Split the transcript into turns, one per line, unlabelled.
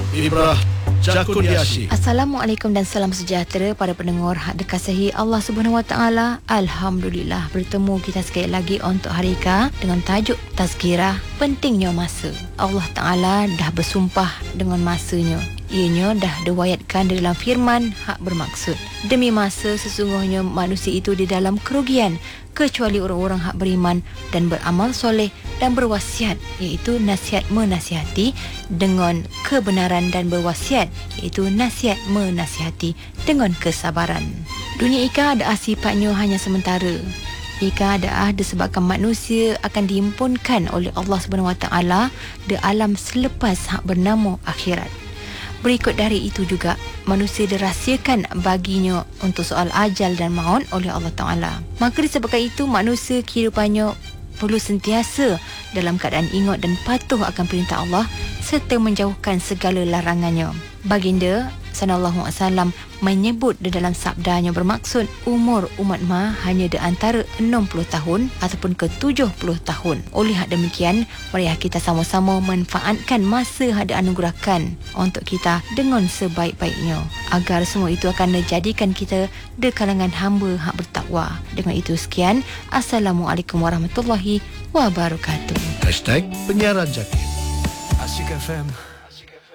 Ibrah Jakundiashi.
Assalamualaikum dan salam sejahtera para pendengar hak dikasihi Allah Subhanahu Wa Taala. Alhamdulillah bertemu kita sekali lagi untuk hari K dengan tajuk Tazkirah Pentingnya Masa. Allah Taala dah bersumpah dengan masanya. Ianya dah diwayatkan di dalam firman hak bermaksud, demi masa sesungguhnya manusia itu di dalam kerugian kecuali orang-orang hak beriman dan beramal soleh dan berwasiat, iaitu nasihat menasihati dengan kebenaran, dan berwasiat iaitu nasihat menasihati dengan kesabaran. Dunia ika ada sifatnya hanya sementara. Ika ada disebabkan manusia akan dihimpunkan oleh Allah Subhanahu Wa Taala di alam selepas hak bernama akhirat. Berikut dari itu juga, manusia dirahsiakan baginya untuk soal ajal dan maut oleh Allah Ta'ala. Maka disebabkan itu, manusia kehidupannya perlu sentiasa dalam keadaan ingat dan patuh akan perintah Allah serta menjauhkan segala larangannya. Baginda sallallahu alaihi wasallam menyebut di dalam sabdanya bermaksud umur umat ma hanya di antara 60 tahun ataupun ke 70 tahun. Oleh hal demikian, marilah kita sama-sama manfaatkan masa yang dianugerahkan untuk kita dengan sebaik-baiknya, agar semua itu akan menjadikan kita di kalangan hamba hak bertakwa. Dengan itu sekian, Assalamualaikum warahmatullahi wabarakatuh.
#penyiaran Jakin. Asyik FM.